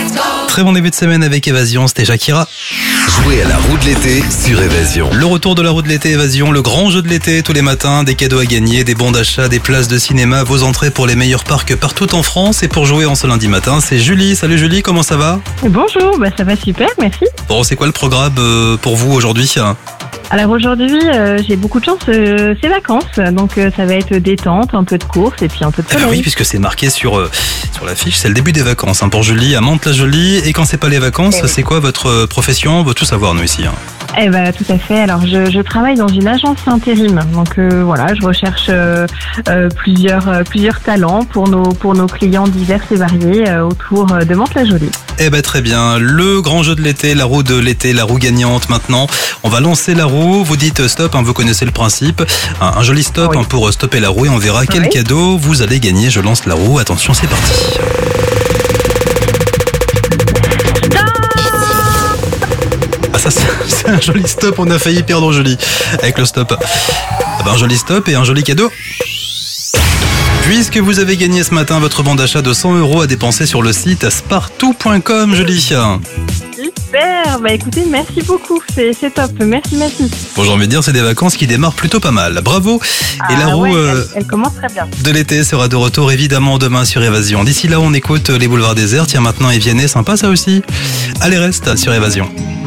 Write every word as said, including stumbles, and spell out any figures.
Très bon début de semaine avec Évasion, c'était Shakira. Jouez à la roue de l'été sur Évasion. Le retour de la roue de l'été Évasion, le grand jeu de l'été tous les matins, des cadeaux à gagner, des bons d'achat, des places de cinéma, vos entrées pour les meilleurs parcs partout en France. Et pour jouer en ce lundi matin, c'est Julie. Salut Julie, comment ça va? Bonjour, bah ça va super, merci. Bon, c'est quoi le programme euh, pour vous aujourd'hui? Alors aujourd'hui, euh, j'ai beaucoup de chance, euh, c'est vacances, donc euh, ça va être détente, un peu de course et puis un peu de Eh ben soleil. oui, puisque c'est marqué sur, euh, sur l'affiche, c'est le début des vacances hein, pour Julie à Mantes-la-Jolie. Et quand c'est pas les vacances, Eh oui. c'est quoi votre euh, profession? On veut tout savoir nous ici. Hein. Eh ben tout à fait. Alors je, je travaille dans une agence intérim, donc euh, voilà, je recherche euh, euh, plusieurs euh, plusieurs talents pour nos pour nos clients divers et variés euh, autour euh, de Mantes-la-Jolie. Eh ben très bien, le grand jeu de l'été, la roue de l'été, la roue gagnante maintenant. On va lancer la roue, vous dites stop, hein, vous connaissez le principe. Un, un joli stop Oui. hein, pour stopper la roue et on verra quel Oui. cadeau vous allez gagner. Je lance la roue, attention c'est parti. Ah ça c'est c'est un joli stop, on a failli perdre Julie avec le stop. Ah ben, un joli stop et un joli cadeau. Puisque vous avez gagné ce matin votre bon d'achat de cent euros à dépenser sur le site spartou point com, Julie. Super. Bah écoutez, merci beaucoup, c'est c'est top. Merci, merci. Bon, j'ai envie de dire, c'est des vacances qui démarrent plutôt pas mal. Bravo. Et la Ah roue ouais, euh, elle, elle commence très bien. de l'été sera de retour évidemment demain sur Évasion. D'ici là, on écoute les boulevards déserts. Tiens, maintenant, et Vianney, sympa ça aussi. Allez, reste sur Évasion.